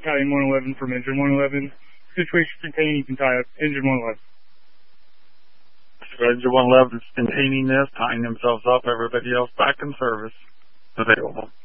Battalion 111 from Engine 111. Situation contained, you can tie up Engine 111. Engine 111 is containing this, tying themselves up, everybody else back in service. Available.